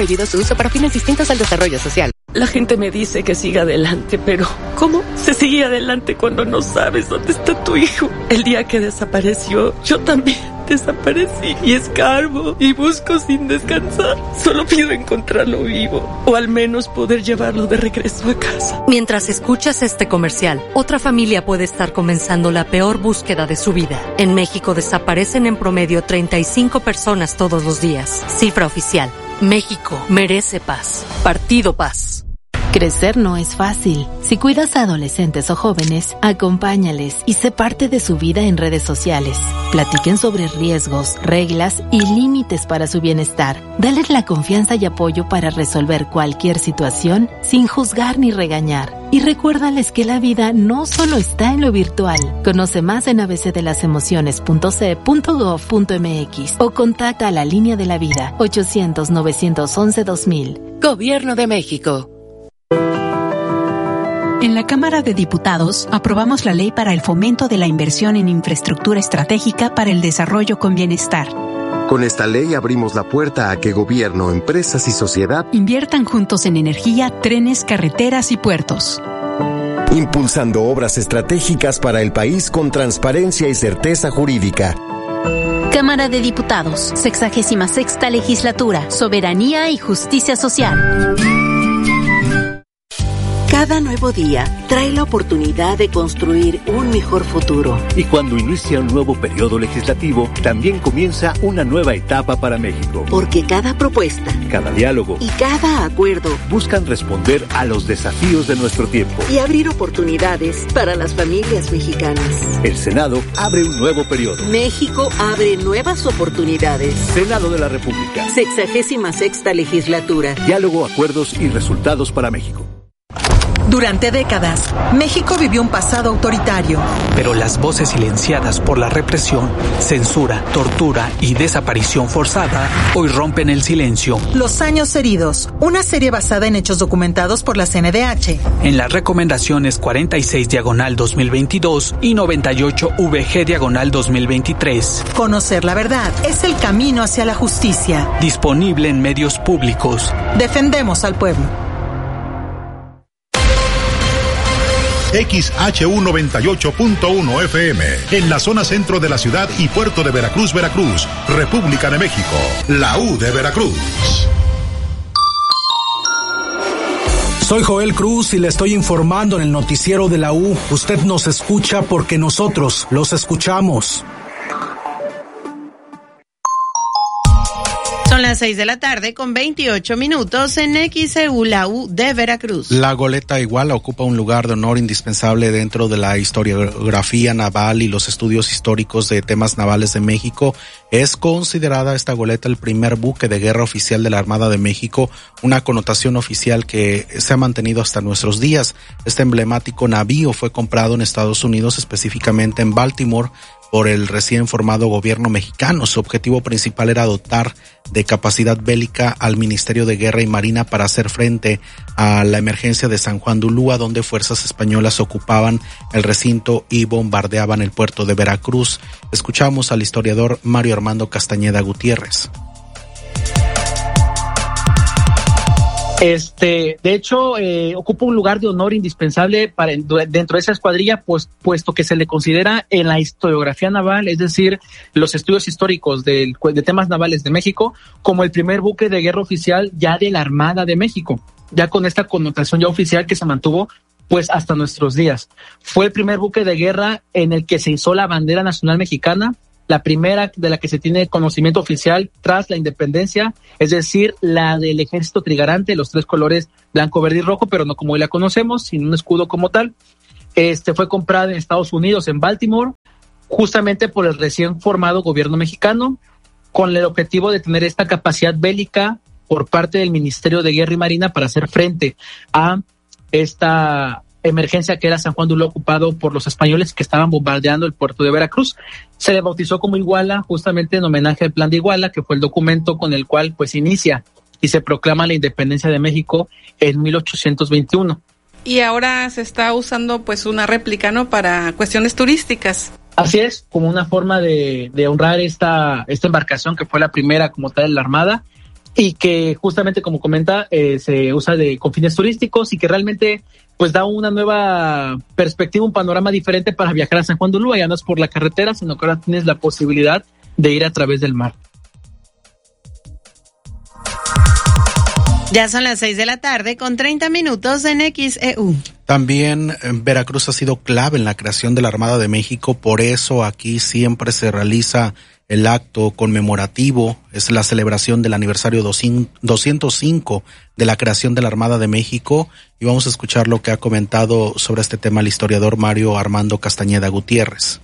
prohibido su uso para fines distintos al desarrollo social. La gente me dice que siga adelante, pero ¿cómo se sigue adelante cuando no sabes dónde está tu hijo? El día que desapareció, yo también desaparecí y escarbo y busco sin descansar. Solo pido encontrarlo vivo o al menos poder llevarlo de regreso a casa. Mientras escuchas este comercial, otra familia puede estar comenzando la peor búsqueda de su vida. En México desaparecen en promedio 35 personas todos los días. Cifra oficial. México merece paz. Partido Paz. Crecer no es fácil. Si cuidas a adolescentes o jóvenes, acompáñales y sé parte de su vida en redes sociales. Platiquen sobre riesgos, reglas y límites para su bienestar. Dales la confianza y apoyo para resolver cualquier situación sin juzgar ni regañar. Y recuérdales que la vida no solo está en lo virtual. Conoce más en abcdelasemociones.ce.gov.mx o contacta a la Línea de la Vida 800-911-2000. Gobierno de México. En la Cámara de Diputados aprobamos la ley para el fomento de la inversión en infraestructura estratégica para el desarrollo con bienestar. Con esta ley abrimos la puerta a que gobierno, empresas y sociedad inviertan juntos en energía, trenes, carreteras y puertos. Impulsando obras estratégicas para el país con transparencia y certeza jurídica. Cámara de Diputados, 66ª Legislatura, Soberanía y Justicia Social. Cada nuevo día trae la oportunidad de construir un mejor futuro. Y cuando inicia un nuevo periodo legislativo, también comienza una nueva etapa para México. Porque cada propuesta, cada diálogo y cada acuerdo buscan responder a los desafíos de nuestro tiempo y abrir oportunidades para las familias mexicanas. El Senado abre un nuevo periodo. México abre nuevas oportunidades. Senado de la República. 66ª Legislatura. Diálogo, acuerdos y resultados para México. Durante décadas, México vivió un pasado autoritario. Pero las voces silenciadas por la represión, censura, tortura y desaparición forzada hoy rompen el silencio. Los años heridos, una serie basada en hechos documentados por la CNDH. En las recomendaciones 46/2022 y 98/VG/2023. Conocer la verdad es el camino hacia la justicia. Disponible en medios públicos. Defendemos al pueblo. XHU 98.1 FM, en la zona centro de la ciudad y puerto de Veracruz, Veracruz, República de México, la U de Veracruz. Soy Joel Cruz y le estoy informando en el noticiero de la U. Usted nos escucha porque nosotros los escuchamos. Son las 6:28 p.m. en XEU, la U de Veracruz. La goleta Iguala ocupa un lugar de honor indispensable dentro de la historiografía naval y los estudios históricos de temas navales de México. Es considerada esta goleta el primer buque de guerra oficial de la Armada de México, una connotación oficial que se ha mantenido hasta nuestros días. Este emblemático navío fue comprado en Estados Unidos, específicamente en Baltimore, por el recién formado gobierno mexicano. Su objetivo principal era dotar de capacidad bélica al Ministerio de Guerra y Marina para hacer frente a la emergencia de San Juan de Ulúa, donde fuerzas españolas ocupaban el recinto y bombardeaban el puerto de Veracruz. Escuchamos al historiador Mario Armando Castañeda Gutiérrez. De hecho, ocupa un lugar de honor indispensable dentro de esa escuadrilla, puesto que se le considera en la historiografía naval, es decir, los estudios históricos de temas navales de México, como el primer buque de guerra oficial ya de la Armada de México, ya con esta connotación ya oficial que se mantuvo pues hasta nuestros días. Fue el primer buque de guerra en el que se izó la bandera nacional mexicana, la primera de la que se tiene conocimiento oficial tras la independencia, es decir, la del ejército trigarante, los tres colores blanco, verde y rojo, pero no como hoy la conocemos, sin un escudo como tal. Fue comprada en Estados Unidos, en Baltimore, justamente por el recién formado gobierno mexicano, con el objetivo de tener esta capacidad bélica por parte del Ministerio de Guerra y Marina para hacer frente a esta emergencia que era San Juan de Ulúa, ocupado por los españoles que estaban bombardeando el puerto de Veracruz. Se le bautizó como Iguala justamente en homenaje al Plan de Iguala, que fue el documento con el cual pues inicia y se proclama la independencia de México en 1821. Y ahora se está usando pues una réplica, ¿no?, para cuestiones turísticas. Así es, como una forma de honrar esta embarcación que fue la primera como tal en la Armada, y que justamente, como comenta, se usa con fines turísticos y que realmente pues da una nueva perspectiva, un panorama diferente para viajar a San Juan de Ulúa. Ya no es por la carretera, sino que ahora tienes la posibilidad de ir a través del mar. Ya son las 6:30 con 30 minutos en XEU. También Veracruz ha sido clave en la creación de la Armada de México, por eso aquí siempre se realiza el acto conmemorativo, es la celebración del aniversario 205 de la creación de la Armada de México, y vamos a escuchar lo que ha comentado sobre este tema el historiador Mario Armando Castañeda Gutiérrez.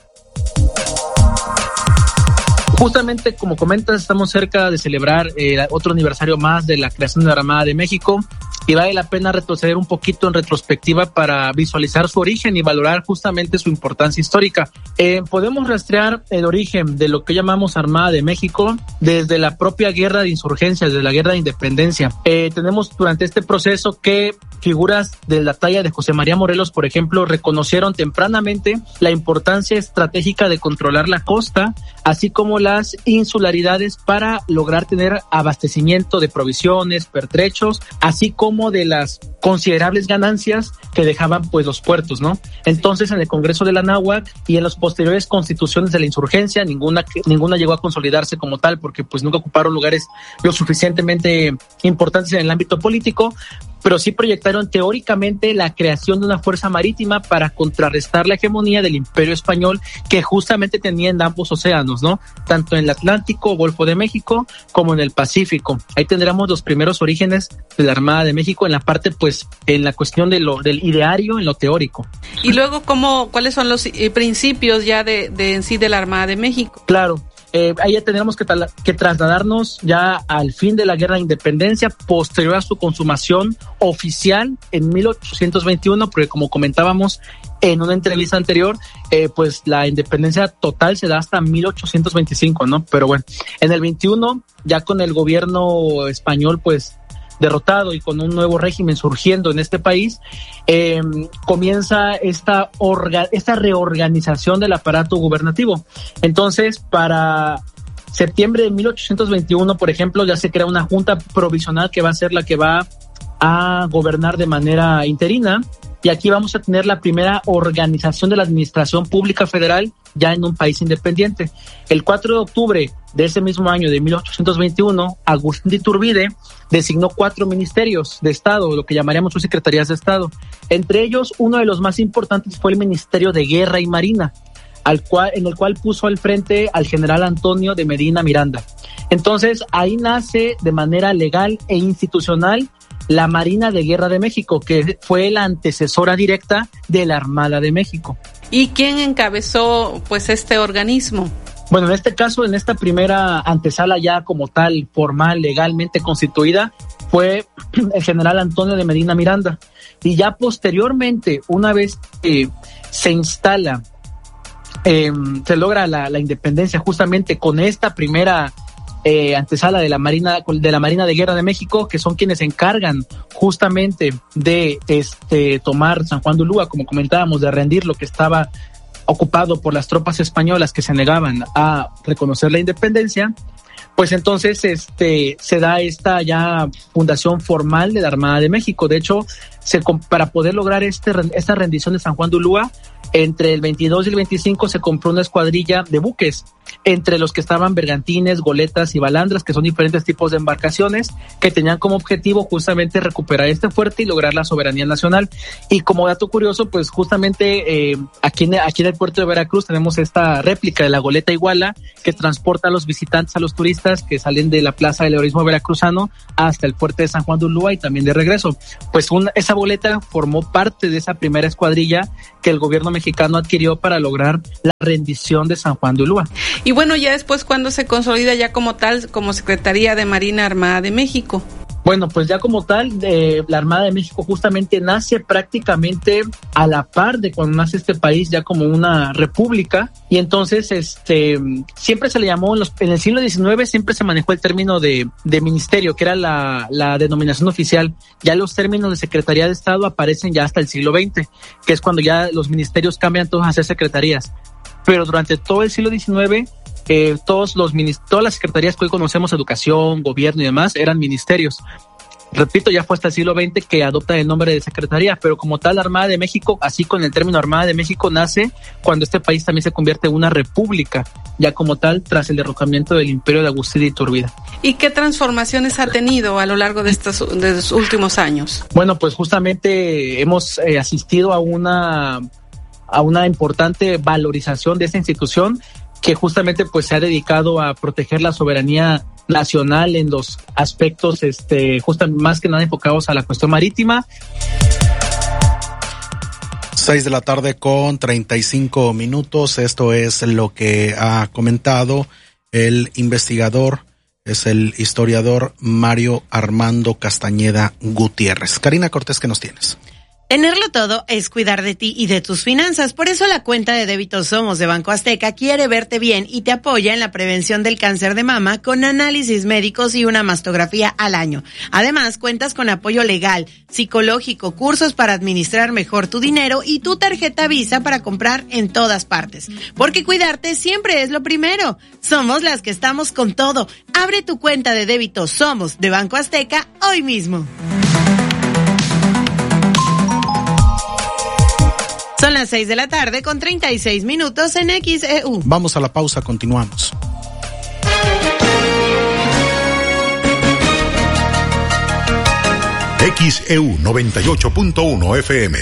Justamente, como comentas, estamos cerca de celebrar otro aniversario más de la creación de la Armada de México, y vale la pena retroceder un poquito en retrospectiva para visualizar su origen y valorar justamente su importancia histórica. Podemos rastrear el origen de lo que llamamos Armada de México desde la propia guerra de insurgencia, desde la guerra de independencia. Tenemos durante este proceso que figuras de la talla de José María Morelos, por ejemplo, reconocieron tempranamente la importancia estratégica de controlar la costa, así como las insularidades para lograr tener abastecimiento de provisiones, pertrechos, así como de las considerables ganancias que dejaban pues los puertos, ¿no? Entonces, en el Congreso de la Anáhuac y en las posteriores constituciones de la insurgencia, ninguna llegó a consolidarse como tal, porque pues nunca ocuparon lugares lo suficientemente importantes en el ámbito político, pero sí proyectaron teóricamente la creación de una fuerza marítima para contrarrestar la hegemonía del Imperio Español que justamente tenía en ambos océanos, ¿no? Tanto en el Atlántico, Golfo de México, como en el Pacífico. Ahí tendremos los primeros orígenes de la Armada de México en la parte, pues, en la cuestión del ideario, en lo teórico. Y luego, ¿cuáles son los principios ya de en sí de la Armada de México? Claro. Ahí ya tendremos que trasladarnos ya al fin de la Guerra de Independencia, posterior a su consumación oficial en 1821, porque como comentábamos en una entrevista anterior, pues la independencia total se da hasta 1825, ¿no? Pero bueno, en el 21, ya con el gobierno español, pues, derrotado y con un nuevo régimen surgiendo en este país, comienza esta reorganización del aparato gubernativo. Entonces, para septiembre de 1821, por ejemplo, ya se crea una junta provisional que va a ser la que va a gobernar de manera interina, y aquí vamos a tener la primera organización de la administración pública federal ya en un país independiente. El 4 de octubre de ese mismo año de 1821, Agustín de Iturbide designó 4 ministerios de Estado, lo que llamaríamos sus secretarías de Estado. Entre ellos, uno de los más importantes fue el Ministerio de Guerra y Marina, en el cual puso al frente al general Antonio de Medina Miranda. Entonces, ahí nace de manera legal e institucional la Marina de Guerra de México, que fue la antecesora directa de la Armada de México. ¿Y quién encabezó pues este organismo? Bueno, en este caso, en esta primera antesala ya como tal, formal, legalmente constituida, fue el general Antonio de Medina Miranda. Y ya posteriormente, una vez que se instala, se logra la independencia justamente con esta primera antesala de la Marina de Guerra de México, que son quienes se encargan justamente de tomar San Juan de Ulúa, como comentábamos, de rendir lo que estaba ocupado por las tropas españolas que se negaban a reconocer la independencia. Pues entonces se da esta ya fundación formal de la Armada de México. De hecho, para poder lograr esta rendición de San Juan de Ulúa, entre el 22 y el 25 se compró una escuadrilla de buques, entre los que estaban bergantines, goletas y balandras, que son diferentes tipos de embarcaciones que tenían como objetivo justamente recuperar este fuerte y lograr la soberanía nacional. Y como dato curioso, pues justamente aquí en el puerto de Veracruz tenemos esta réplica de la goleta Iguala, que transporta a los visitantes, a los turistas que salen de la Plaza del Heroísmo Veracruzano hasta el fuerte de San Juan de Ulúa y también de regreso. Pues esa goleta formó parte de esa primera escuadrilla que el gobierno mexicano adquirió para lograr la rendición de San Juan de Ulúa. Y bueno, ya después, ¿cuándo se consolida ya como tal, como Secretaría de Marina Armada de México? Bueno, pues ya como tal, la Armada de México justamente nace prácticamente a la par de cuando nace este país, ya como una república, y entonces siempre se le llamó, en el siglo XIX siempre se manejó el término de ministerio, que era la denominación oficial. Ya los términos de Secretaría de Estado aparecen ya hasta el siglo XX, que es cuando ya los ministerios cambian todos a ser secretarías. Pero durante todo el siglo XIX todas las secretarías que hoy conocemos, educación, gobierno y demás, eran ministerios. Repito, ya fue hasta el siglo XX que adopta el nombre de secretaría, pero como tal, la Armada de México, así con el término Armada de México, nace cuando este país también se convierte en una república, ya como tal, tras el derrocamiento del Imperio de Agustín de Iturbide. ¿Y qué transformaciones ha tenido a lo largo de los últimos años? Bueno, pues justamente hemos asistido a una importante valorización de esta institución que justamente pues se ha dedicado a proteger la soberanía nacional en los aspectos justamente más que nada enfocados a la cuestión marítima. 6:35 p.m. Esto es lo que ha comentado el investigador, es el historiador Mario Armando Castañeda Gutiérrez. Karina Cortés, ¿qué nos tienes? Tenerlo todo es cuidar de ti y de tus finanzas. Por eso la cuenta de débito Somos de Banco Azteca quiere verte bien y te apoya en la prevención del cáncer de mama con análisis médicos y una mastografía al año. Además, cuentas con apoyo legal, psicológico, cursos para administrar mejor tu dinero y tu tarjeta Visa para comprar en todas partes. Porque cuidarte siempre es lo primero. Somos las que estamos con todo. Abre tu cuenta de débito Somos de Banco Azteca hoy mismo. Son las 6:36 en XEU. Vamos a la pausa, continuamos. XEU 98.1 FM.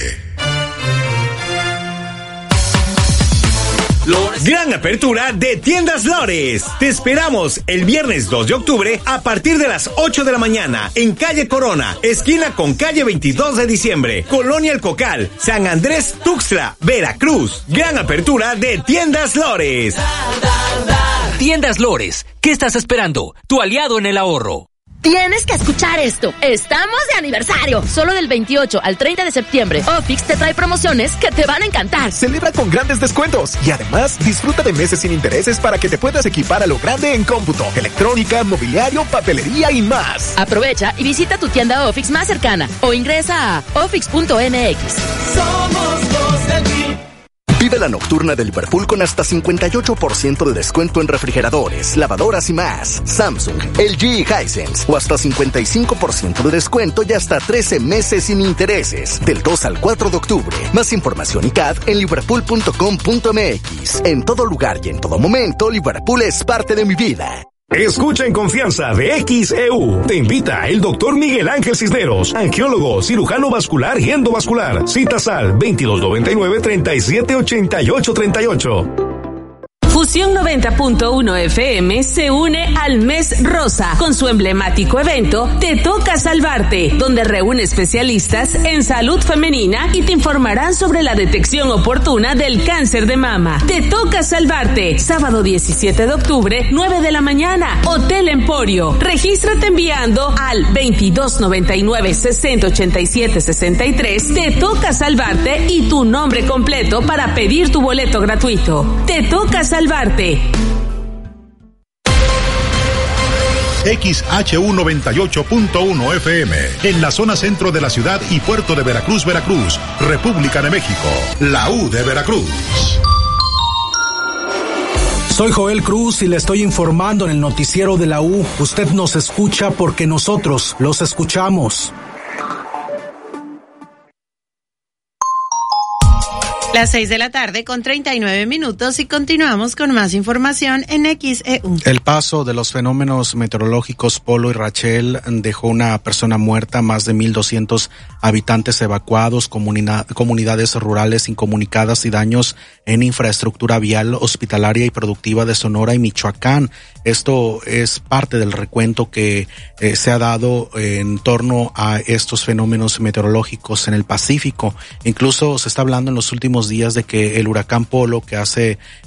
Gran apertura de Tiendas Lores. Te esperamos el viernes 2 de octubre a partir de las 8 de la mañana en calle Corona, esquina con calle 22 de diciembre, Colonia El Cocal, San Andrés Tuxtla, Veracruz. Gran apertura de Tiendas Lores. Tiendas Lores, ¿qué estás esperando? Tu aliado en el ahorro. Tienes que escuchar esto. Estamos de aniversario. Solo del 28 al 30 de septiembre, Ofix te trae promociones que te van a encantar. Celebra con grandes descuentos y además disfruta de meses sin intereses para que te puedas equipar a lo grande en cómputo, electrónica, mobiliario, papelería y más. Aprovecha y visita tu tienda Ofix más cercana o ingresa a ofix.mx. Somos los de ti. Vive la nocturna de Liverpool con hasta 58% de descuento en refrigeradores, lavadoras y más. Samsung, LG y Hisense. O hasta 55% de descuento y hasta 13 meses sin intereses. Del 2 al 4 de octubre. Más información y CAD en liverpool.com.mx. En todo lugar y en todo momento, Liverpool es parte de mi vida. Escucha en confianza de XEU. Te invita el doctor Miguel Ángel Cisneros, angiólogo, cirujano vascular y endovascular. Citas al 2299-378838. Fusión 90.1 FM se une al Mes Rosa con su emblemático evento Te Toca Salvarte, donde reúne especialistas en salud femenina y te informarán sobre la detección oportuna del cáncer de mama. Te Toca Salvarte, sábado 17 de octubre, 9 de la mañana, Hotel Emporio. Regístrate enviando al 2299-6087-63. Te Toca Salvarte y tu nombre completo para pedir tu boleto gratuito. Te Toca Salvarte. XHU 98.1 FM, en la zona centro de la ciudad y puerto de Veracruz, Veracruz, República de México, la U de Veracruz. Soy Joel Cruz y le estoy informando en el noticiero de la U. Usted nos escucha porque nosotros los escuchamos. Las 6:39 p.m. y continuamos con más información en XEU. El paso de los fenómenos meteorológicos Polo y Rachel dejó una persona muerta, más de 1,200 habitantes evacuados, comunidades rurales incomunicadas y daños en infraestructura vial, hospitalaria y productiva de Sonora y Michoacán. Esto es parte del recuento que se ha dado en torno a estos fenómenos meteorológicos en el Pacífico. Incluso se está hablando en los últimos días de que el huracán Polo, que hace